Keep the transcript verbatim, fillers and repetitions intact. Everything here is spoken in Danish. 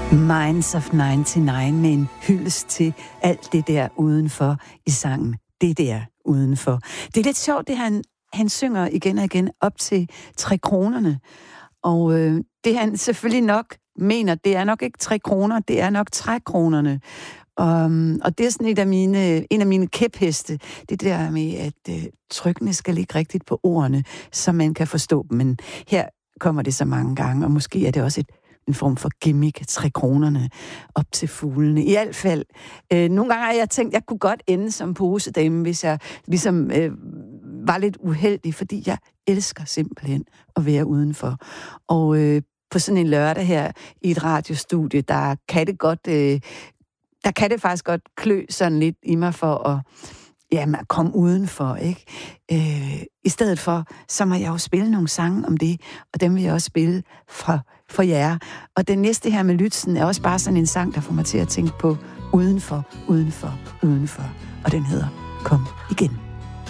Minds of nioghalvfems med en hyldest til alt det der udenfor i sangen. Det der udenfor. Det er lidt sjovt, det han, han synger igen og igen op til tre kronerne. Og øh, det han selvfølgelig nok mener, det er nok ikke tre kroner, det er nok trækronerne. Um, og det er sådan et af mine, en af mine kæpheste, det der med, at øh, trykkene skal ligge rigtigt på ordene, så man kan forstå dem. Men her kommer det så mange gange, og måske er det også et en form for gimmick, tre kronerne op til fuglene. I hvert fald, øh, nogle gange har jeg tænkt, at jeg kunne godt ende som posedame, hvis jeg ligesom øh, var lidt uheldig, fordi jeg elsker simpelthen at være udenfor. Og øh, på sådan en lørdag her i et radiostudie, der kan det godt, øh, der kan det faktisk godt klø sådan lidt i mig for at jamen, at komme udenfor, ikke? Øh, I stedet for, så må jeg jo spille nogle sange om det, og dem vil jeg også spille for, for jer. Og den næste her med Lützen er også bare sådan en sang, der får mig til at tænke på udenfor, udenfor, udenfor. Og den hedder Kom igen.